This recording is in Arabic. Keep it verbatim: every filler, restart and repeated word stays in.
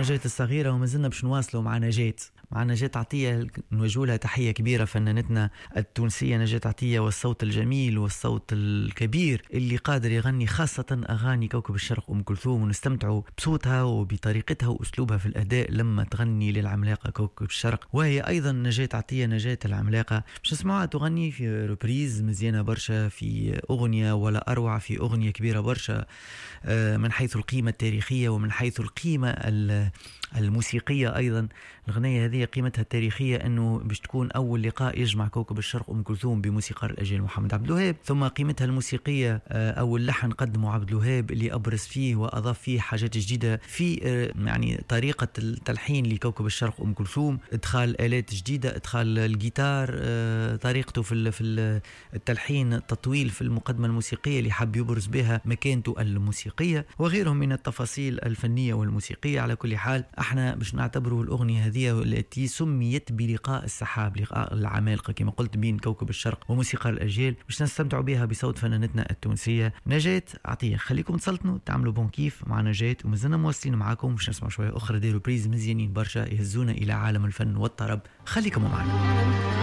نجاة الصغيرة، وما زلنا باش نواصلوا مع نجاة مع نجاة عطية، نوجه لها تحية كبيرة، فنانتنا التونسية نجاة عطية، والصوت الجميل والصوت الكبير اللي قادر يغني خاصة أغاني كوكب الشرق أم كلثوم، ونستمتعوا بصوتها وبطريقتها وأسلوبها في الأداء لما تغني للعملاقة كوكب الشرق. وهي أيضا نجاة عطية نجاة العملاقة مش نسمعها تغني في روبريز مزيانة برشا، في أغنية ولا أروع، في أغنية كبيرة برشا من حيث القيمة التاريخية ومن حيث القيمة الموسيقية. أيضا الغنية هذه قيمتها التاريخية أنه باش تكون أول لقاء يجمع كوكب الشرق أم كلثوم بموسيقار الأجيال محمد عبد الوهاب، ثم قيمتها الموسيقية أول لحن قدمه عبد الوهاب اللي أبرز فيه وأضاف فيه حاجات جديدة في يعني طريقة التلحين لكوكب الشرق أم كلثوم، إدخال آلات جديدة، إدخال الجيتار، طريقته في في التلحين، التطويل في المقدمة الموسيقية اللي حب يبرز بها مكانته الموسيقية، وغيرهم من التفاصيل الفنية والموسيقية. على كل حال احنا باش نعتبروا الأغنية هذه التي سميت بلقاء السحاب، لقاء العمالقة كما قلت بين كوكب الشرق وموسيقى الأجيال، باش نستمتعوا بها بصوت فنانتنا التونسية نجاة عطية. خليكم تسلطنوا تعملوا بون كيف مع نجاة، ومازلنا مواصلين معاكم باش نسمع شوية أخرى دي روبريز مزيانين برشا يهزونا إلى عالم الفن والطرب. خليكم معنا.